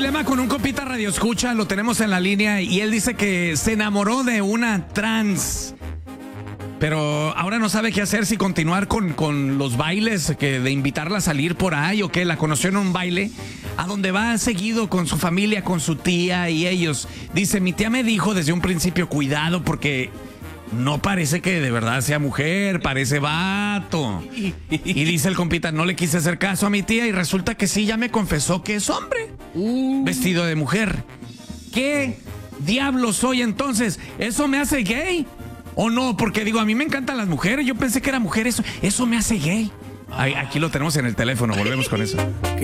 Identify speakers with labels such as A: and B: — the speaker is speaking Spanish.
A: dilema con un compita radio escucha, lo tenemos en la línea y él dice que se enamoró de una trans. Pero ahora no sabe qué hacer, si continuar con los bailes, de invitarla a salir por ahí o qué. La conoció en un baile a donde va seguido con su familia, con su tía y ellos. Dice, mi tía me dijo desde un principio, cuidado porque no parece que de verdad sea mujer, parece vato. Y dice el compita, no le quise hacer caso a mi tía y resulta que sí, ya me confesó que es hombre, vestido de mujer. ¿Qué diablos soy entonces? ¿Eso me hace gay? ¿O no? Porque digo, a mí me encantan las mujeres, yo pensé que era mujer, eso me hace gay. Aquí lo tenemos en el teléfono, volvemos con eso.